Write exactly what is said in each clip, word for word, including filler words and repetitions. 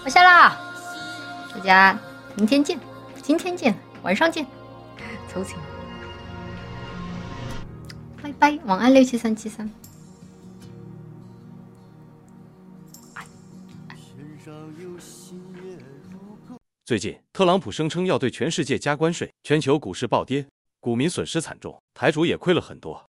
我下啦，大家明天见，今天见，晚上见，走起，拜拜，晚安六七三七三。 最近，特朗普声称要对全世界加关税，全球股市暴跌，股民损失惨重，台主也亏了很多。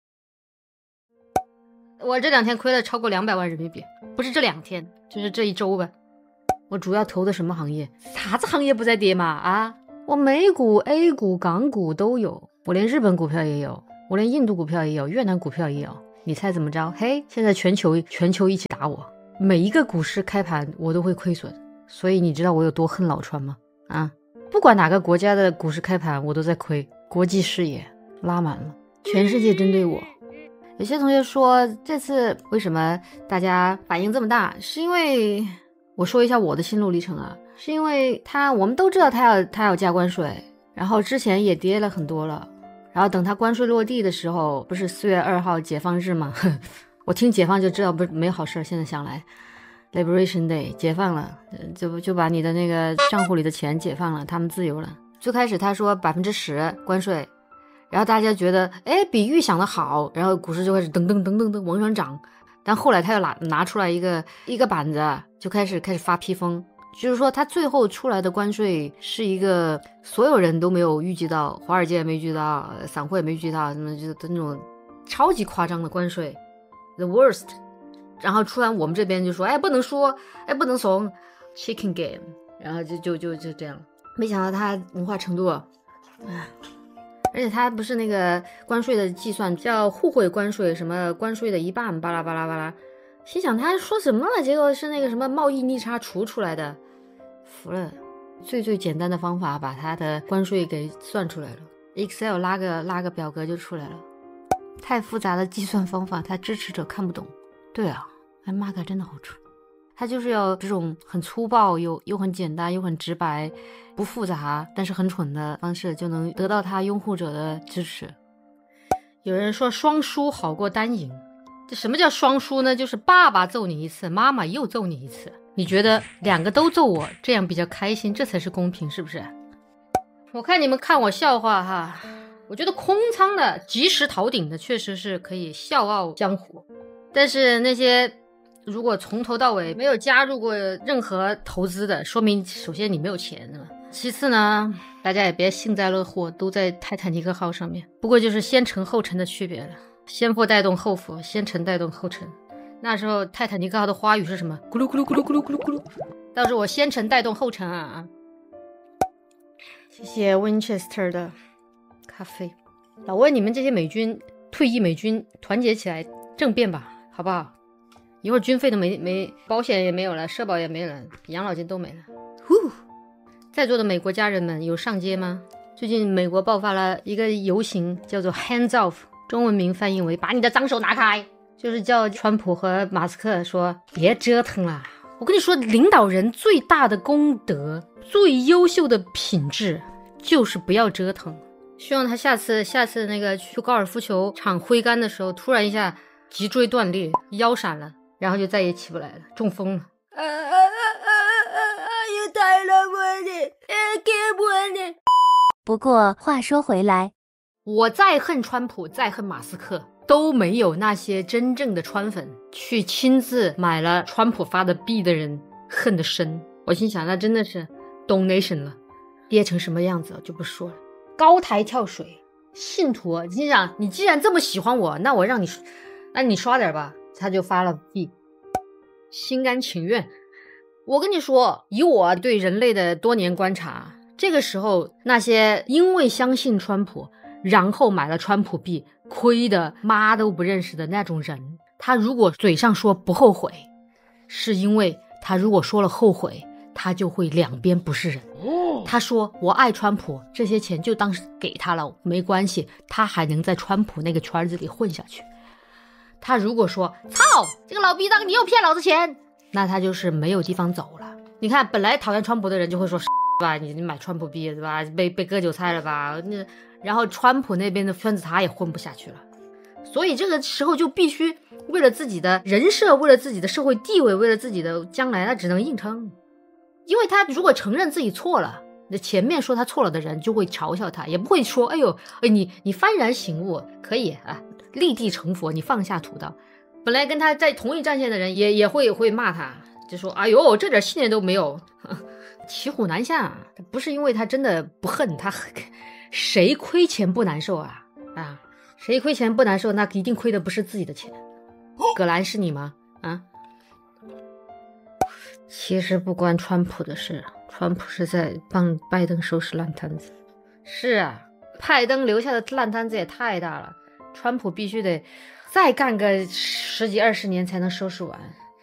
我这两天亏了超过两百万人民币，不是这两天，就是这一周吧。我主要投的什么行业？啥子行业不在跌嘛？啊，我美股、A 股、港股都有，我连日本股票也有，我连印度股票也有，越南股票也有。你猜怎么着？嘿，现在全球全球一起打我，每一个股市开盘我都会亏损，所以你知道我有多恨老川吗？啊，不管哪个国家的股市开盘我都在亏，国际视野拉满了，全世界针对我。有些同学说这次为什么大家反应这么大，是因为我说一下我的心路历程啊，是因为他我们都知道他要他要加关税，然后之前也跌了很多了，然后等他关税落地的时候，不是四月二号解放日吗？我听解放就知道不是没好事，现在想来 Liberation Day 解放了，就就把你的那个账户里的钱解放了，他们自由了。最开始他说百分之十关税，然后大家觉得哎比预想的好，然后股市就开始噔噔噔噔噔往上涨。但后来他又拿拿出来一个一个板子，就开始开始发披风，就是说他最后出来的关税是一个所有人都没有预计到，华尔街也没预计到，散户也没预计到，什么就是那种超级夸张的关税 ，the worst。然后突然我们这边就说，哎不能说，哎不能怂 ，chicken game， 然后就就就就这样。没想到他文化程度，唉。而且它不是那个关税的计算叫互惠关税，什么关税的一半巴拉巴拉巴拉，心想他说什么了，结果是那个什么贸易逆差除出来的，服了。最最简单的方法把它的关税给算出来了， Excel 拉个拉个表格就出来了。太复杂的计算方法他支持者看不懂。对啊，哎妈个真的好蠢，他就是要这种很粗暴又又很简单又很直白不复杂但是很蠢的方式，就能得到他拥护者的支持。有人说双输好过单赢，这什么叫双输呢？就是爸爸揍你一次，妈妈又揍你一次，你觉得两个都揍我，这样比较开心，这才是公平，是不是？我看你们看我笑话哈，我觉得空仓的及时逃顶的确实是可以笑傲江湖，但是那些如果从头到尾没有加入过任何投资的，说明首先你没有钱，是吧？其次呢，大家也别幸灾乐祸，都在泰坦尼克号上面，不过就是先沉后沉的区别了，先富带动后富，先沉带动后沉。那时候泰坦尼克号的花语是什么？咕噜咕噜咕噜咕噜咕噜咕噜。到时候我先沉带动后沉啊！谢谢 Winchester 的咖啡。老问你们这些美军退役美军团结起来政变吧，好不好？一会儿军费都没没，保险也没有了，社保也没了，养老金都没了。呼，在座的美国家人们有上街吗？最近美国爆发了一个游行，叫做 Hands Off， 中文名翻译为把你的脏手拿开，就是叫川普和马斯克说别折腾了。我跟你说，领导人最大的功德，最优秀的品质就是不要折腾。希望他下次下次那个去高尔夫球场挥杆的时候，突然一下脊椎断裂，腰闪了，然后就再也起不来了，中风了。啊啊啊啊啊啊！又带了我的，给我的。 不过话说回来， 我再恨川普，再恨马斯克，都没有那些真正的川粉去亲自买了川普发的币的人恨得深。我心想，那真的是 donation 了，跌成什么样子就不说了。高台跳水，信徒，心想你既然这么喜欢我，那我让你，那你刷点吧。他就发了币，心甘情愿。我跟你说，以我对人类的多年观察，这个时候那些因为相信川普然后买了川普币亏的妈都不认识的那种人，他如果嘴上说不后悔，是因为他如果说了后悔，他就会两边不是人。他说我爱川普，这些钱就当是给他了，没关系，他还能在川普那个圈子里混下去。他如果说操这个老逼当你又骗老子钱，那他就是没有地方走了。你看本来讨厌川普的人就会说吧，你你买川普币对吧，被被割韭菜了吧，那然后川普那边的圈子他也混不下去了。所以这个时候就必须为了自己的人设，为了自己的社会地位，为了自己的将来，他只能硬撑。 因为他如果承认自己错了，那前面说他错了的人就会嘲笑他，也不会说哎呦哎你你幡然醒悟可以啊，立地成佛，你放下屠刀。本来跟他在同一战线的人也也会会骂他，就说哎呦这点信念都没有，骑虎难下。不是因为他真的不恨他，谁亏钱不难受啊啊，谁亏钱不难受，那一定亏的不是自己的钱。葛兰是你吗？啊，其实不关川普的事，川普是在帮拜登收拾烂摊子。是啊，拜登留下的烂摊子也太大了，川普必须得再干个十几二十年才能收拾完。